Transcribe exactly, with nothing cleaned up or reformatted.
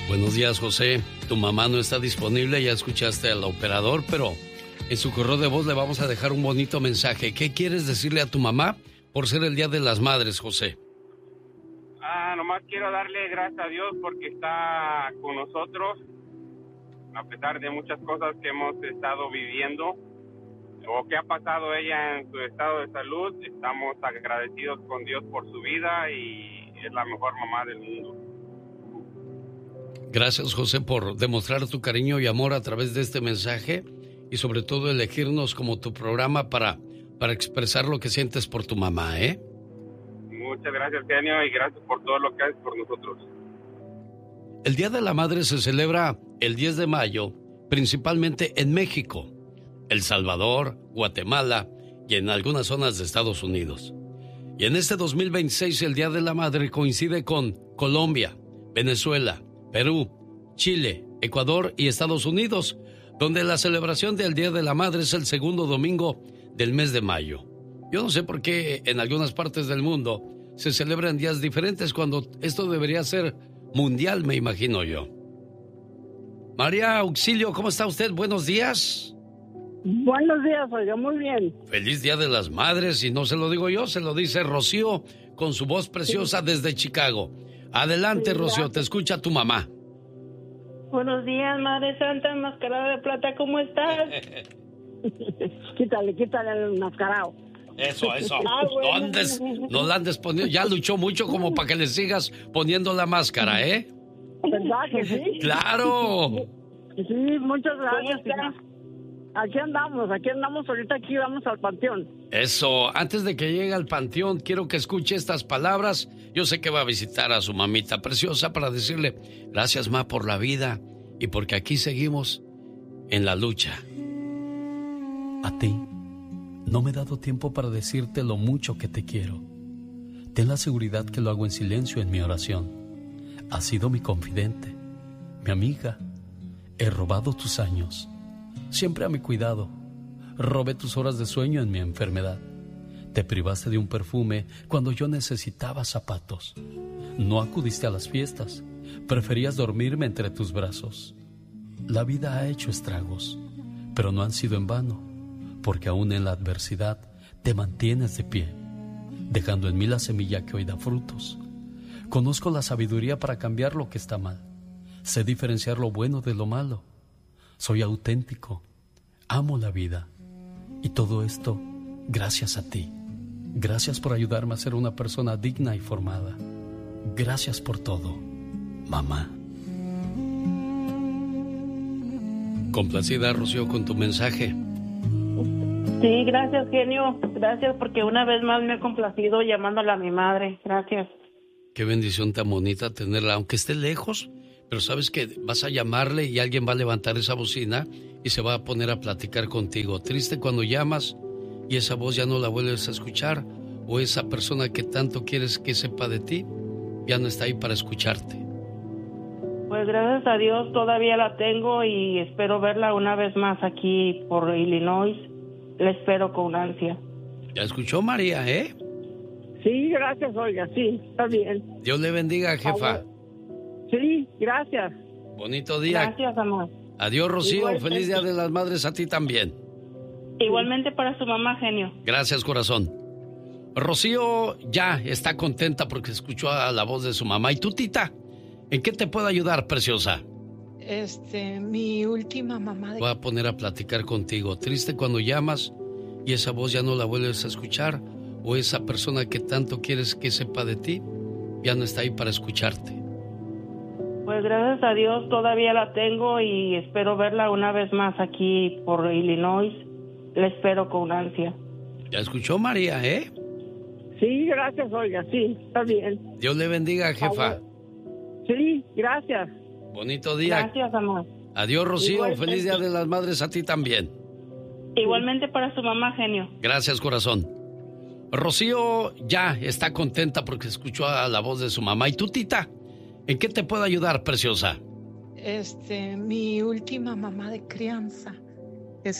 Buenos días, José. Tu mamá no está disponible, ya escuchaste al operador, pero en su correo de voz le vamos a dejar un bonito mensaje. ¿Qué quieres decirle a tu mamá por ser el Día de las Madres, José? Ah, nomás quiero darle gracias a Dios porque está con nosotros, a pesar de muchas cosas que hemos estado viviendo o que ha pasado ella en su estado de salud. Estamos agradecidos con Dios por su vida y es la mejor mamá del mundo. Gracias, José, por demostrar tu cariño y amor a través de este mensaje y sobre todo elegirnos como tu programa para, para expresar lo que sientes por tu mamá, ¿eh? Muchas gracias, genio, y gracias por todo lo que haces por nosotros. El Día de la Madre se celebra el diez de mayo, principalmente en México, El Salvador, Guatemala y en algunas zonas de Estados Unidos. Y en este dos mil veintiséis el Día de la Madre coincide con Colombia, Venezuela, Perú, Chile, Ecuador y Estados Unidos, donde la celebración del Día de la Madre es el segundo domingo del mes de mayo. Yo no sé por qué en algunas partes del mundo se celebran días diferentes cuando esto debería ser mundial, me imagino yo. María Auxilio, ¿cómo está usted? Buenos días. Buenos días, oiga, muy bien. Feliz Día de las Madres, y no se lo digo yo, se lo dice Rocío con su voz preciosa sí. desde Chicago. Adelante, sí, Rocío, te escucha tu mamá. Buenos días, Madre Santa, enmascarada de plata, ¿cómo estás? quítale, quítale el enmascarado. Eso, eso. Ah, bueno. No andes, no la andes poniendo, ya luchó mucho como para que le sigas poniendo la máscara, ¿eh? ¿Verdad que sí? ¡Claro! Sí, muchas gracias. Aquí andamos, aquí andamos, ahorita aquí vamos al panteón. Eso, antes de que llegue al panteón, quiero que escuche estas palabras. Yo sé que va a visitar a su mamita preciosa para decirle, gracias, ma, por la vida y porque aquí seguimos en la lucha. A ti, no me he dado tiempo para decirte lo mucho que te quiero. Ten la seguridad que lo hago en silencio en mi oración. Has sido mi confidente, mi amiga. He robado tus años, siempre a mi cuidado. Robé tus horas de sueño en mi enfermedad. Te privaste de un perfume cuando yo necesitaba zapatos. No acudiste a las fiestas, preferías dormirme entre tus brazos. La vida ha hecho estragos, pero no han sido en vano, porque aún en la adversidad te mantienes de pie, dejando en mí la semilla que hoy da frutos. Conozco la sabiduría para cambiar lo que está mal. Sé diferenciar lo bueno de lo malo. Soy auténtico. Amo la vida. Y todo esto gracias a ti. Gracias por ayudarme a ser una persona digna y formada. Gracias por todo, mamá. Complacida, Rocío, con tu mensaje. Sí, gracias, genio. Gracias porque una vez más me he complacido llamándola a mi madre. Gracias. Qué bendición tan bonita tenerla, aunque esté lejos, pero sabes que vas a llamarle y alguien va a levantar esa bocina y se va a poner a platicar contigo. Triste cuando llamas y esa voz ya no la vuelves a escuchar, o esa persona que tanto quieres que sepa de ti ya no está ahí para escucharte. Pues gracias a Dios todavía la tengo y espero verla una vez más aquí por Illinois. La espero con ansia. ¿Ya escuchó, María, eh? Sí, gracias, oiga, sí, está bien. Dios le bendiga, jefa. Sí, gracias. Bonito día. Gracias, amor. Adiós, Rocío. Igualmente. Feliz Día de las Madres a ti también. Igualmente para su mamá, genio. Gracias, corazón. Rocío ya está contenta porque escuchó a la voz de su mamá. ¿Y tú, Tita? ¿En qué te puedo ayudar, preciosa? Este, mi última mamá... De... Voy a poner a platicar contigo. Triste cuando llamas y esa voz ya no la vuelves a escuchar, o esa persona que tanto quieres que sepa de ti ya no está ahí para escucharte. Pues gracias a Dios todavía la tengo y espero verla una vez más aquí por Illinois. La espero con ansia. ¿Ya escuchó, María, eh? Sí, gracias, oiga, sí, está bien. Dios le bendiga, jefa. Sí, gracias. Bonito día. Gracias, amor. Adiós, Rocío. Igualmente. Feliz Día de las Madres a ti también. Igualmente para su mamá, genio. Gracias, corazón. Rocío ya está contenta porque escuchó a la voz de su mamá. ¿Y tú, Tita? ¿En qué te puedo ayudar, preciosa? Este, mi última mamá de crianza